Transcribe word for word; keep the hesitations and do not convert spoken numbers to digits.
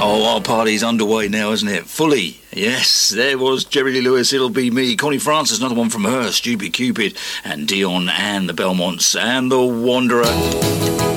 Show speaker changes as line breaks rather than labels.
Oh, our party's underway now, isn't it? Fully. Yes, there was Jerry Lee Lewis, It'll Be Me. Connie Francis, another one from her, Stupid Cupid, and Dion and the Belmonts and the Wanderer.